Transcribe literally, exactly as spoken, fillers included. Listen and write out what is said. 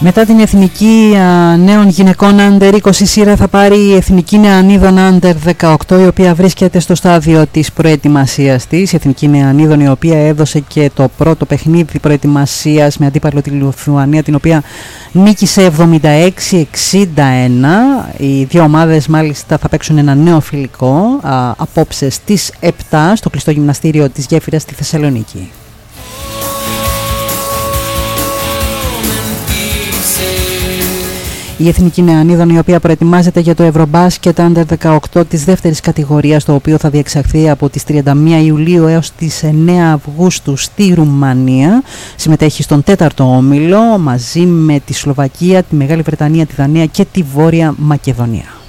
Μετά την Εθνική α, Νέων Γυναικών Άντερ είκοσι σειρά θα πάρει η Εθνική Νεανίδων Άντερ δεκαοκτώ, η οποία βρίσκεται στο στάδιο της προετοιμασίας της. Η Εθνική Νεανίδων, η οποία έδωσε και το πρώτο παιχνίδι προετοιμασίας με αντίπαλο τη Λιθουανία, την οποία νίκησε εβδομήντα έξι εξήντα ένα. Οι δύο ομάδες μάλιστα θα παίξουν ένα νέο φιλικό α, απόψε στις επτά στο κλειστό γυμναστήριο της Γέφυρας στη Θεσσαλονίκη. Η Εθνική Νεανίδων, η οποία προετοιμάζεται για το Ευρωμπάσκετ Άντερ δεκαοκτώ της δεύτερης κατηγορίας, το οποίο θα διεξαχθεί από τις τριάντα μία Ιουλίου έως τις εννέα Αυγούστου στη Ρουμανία. Συμμετέχει στον τέταρτο όμιλο μαζί με τη Σλοβακία, τη Μεγάλη Βρετανία, τη Δανία και τη Βόρεια Μακεδονία.